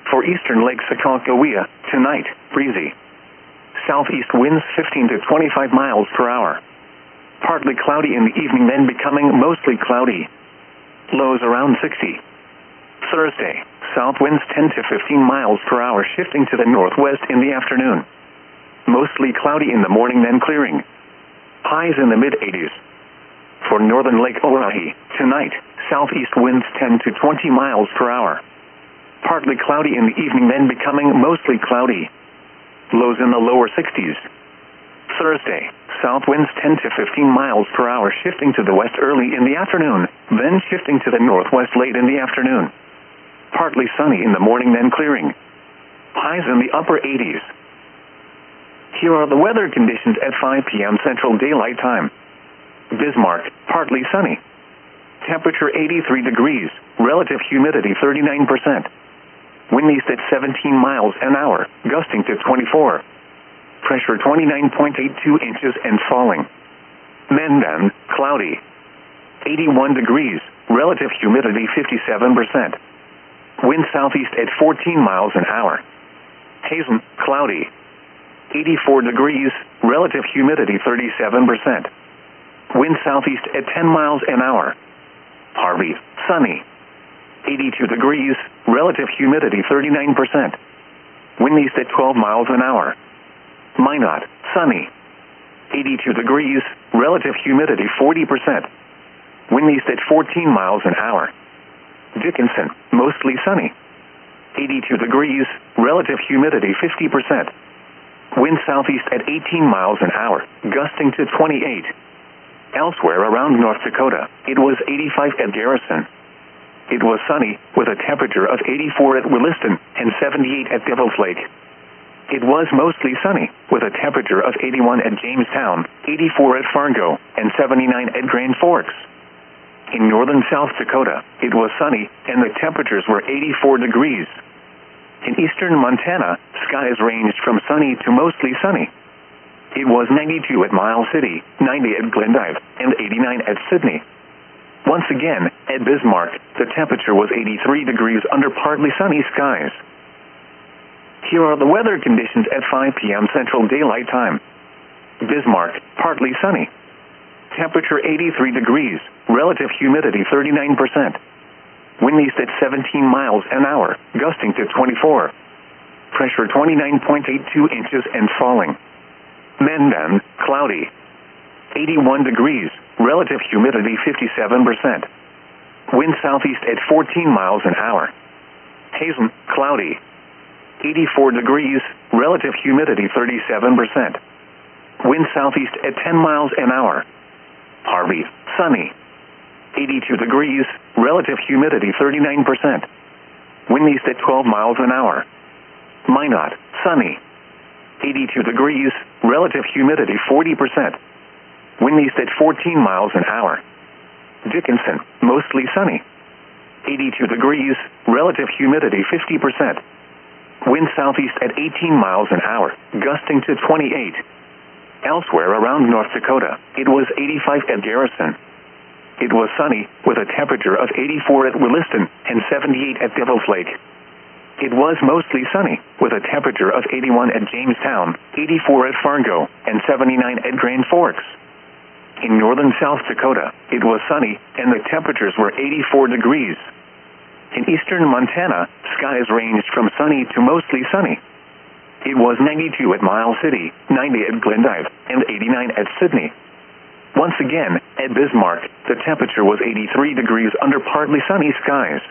For eastern Lake Sakakawea, tonight, breezy. Southeast winds 15 to 25 miles per hour. Partly cloudy in the evening, then becoming mostly cloudy. Lows around 60. Thursday, south winds 10 to 15 miles per hour, shifting to the northwest in the afternoon. Mostly cloudy in the morning, then clearing. Highs in the mid-80s. For northern Lake Oahe, tonight, southeast winds 10 to 20 miles per hour. Partly cloudy in the evening, then becoming mostly cloudy. Lows in the lower 60s. Thursday, south winds 10 to 15 miles per hour, shifting to the west early in the afternoon, then shifting to the northwest late in the afternoon. Partly sunny in the morning, then clearing. Highs in the upper 80s. Here are the weather conditions at 5 p.m. Central Daylight Time. Bismarck, partly sunny. Temperature 83 degrees, relative humidity 39%. Wind east at 17 miles an hour, gusting to 24. Pressure 29.82 inches and falling. Mendon, cloudy. 81 degrees, relative humidity 57%. Wind southeast at 14 miles an hour. Hazen, cloudy. 84 degrees, relative humidity 37%. Wind southeast at 10 miles an hour. Harvey, sunny. 82 degrees, relative humidity 39%. Wind east at 12 miles an hour. Minot, sunny. 82 degrees, relative humidity 40%. Wind east at 14 miles an hour. Dickinson, mostly sunny. 82 degrees, relative humidity 50%. Wind southeast at 18 miles an hour, gusting to 28. Elsewhere around North Dakota, it was 85 at Garrison. It was sunny, with a temperature of 84 at Williston and 78 at Devil's Lake. It was mostly sunny, with a temperature of 81 at Jamestown, 84 at Fargo, and 79 at Grand Forks. In northern South Dakota, it was sunny, and the temperatures were 84 degrees. In eastern Montana, skies ranged from sunny to mostly sunny. It was 92 at Miles City, 90 at Glendive, and 89 at Sydney. Once again, at Bismarck, the temperature was 83 degrees under partly sunny skies. Here are the weather conditions at 5 p.m. Central Daylight Time. Bismarck, partly sunny. Temperature 83 degrees, relative humidity 39%. Wind east at 17 miles an hour, gusting to 24. Pressure 29.82 inches and falling. Mendon, cloudy. 81 degrees, relative humidity 57%. Wind southeast at 14 miles an hour. Hazen, cloudy. 84 degrees, relative humidity 37%. Wind southeast at 10 miles an hour. Harvey, sunny. 82 degrees, relative humidity 39%. Wind east at 12 miles an hour. Minot, sunny. 82 degrees, relative humidity 40%. Wind east at 14 miles an hour. Dickinson, mostly sunny. 82 degrees, relative humidity 50%. Wind southeast at 18 miles an hour, gusting to 28. Elsewhere around North Dakota, it was 85 at Garrison. It was sunny, with a temperature of 84 at Williston and 78 at Devil's Lake. It was mostly sunny, with a temperature of 81 at Jamestown, 84 at Fargo, and 79 at Grand Forks. In northern South Dakota, it was sunny, and the temperatures were 84 degrees. In eastern Montana, skies ranged from sunny to mostly sunny. It was 92 at Miles City, 90 at Glendive, and 89 at Sydney. Once again, at Bismarck, the temperature was 83 degrees under partly sunny skies.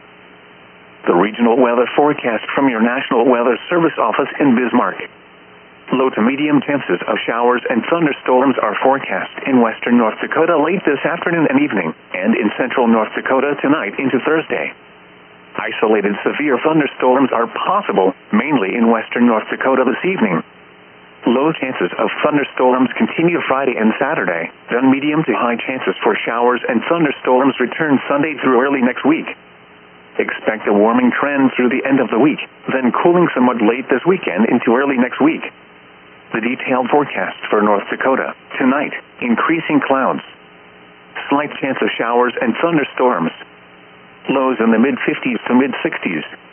The regional weather forecast from your National Weather Service office in Bismarck. Low to medium chances of showers and thunderstorms are forecast in western North Dakota late this afternoon and evening, and in central North Dakota tonight into Thursday. Isolated severe thunderstorms are possible, mainly in western North Dakota this evening. Low chances of thunderstorms continue Friday and Saturday, then medium to high chances for showers and thunderstorms return Sunday through early next week. Expect a warming trend through the end of the week, then cooling somewhat late this weekend into early next week. The detailed forecast for North Dakota. Tonight, increasing clouds. Slight chance of showers and thunderstorms. Lows in the mid-50s to mid-60s.